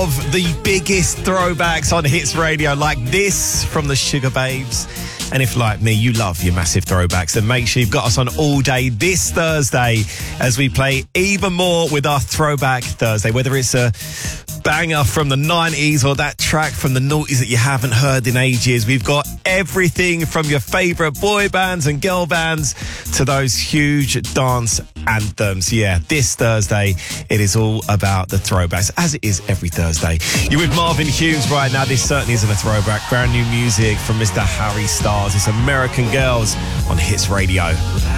Of the biggest throwbacks on Hits Radio, like this from the Sugar Babes. And if, like me, you love your massive throwbacks, then make sure you've got us on all day this Thursday as we play even more with our Throwback Thursday, whether it's a banger from the 90s or that track from the noughties that you haven't heard in ages. We've got everything from your favourite boy bands and girl bands to those huge dance anthems. Yeah, this Thursday, it is all about the throwbacks, as it is every Thursday. You're with Marvin Hughes right now. This certainly isn't a throwback. Brand new music from Mr. Harry Styles. It's American Girls on Hits Radio.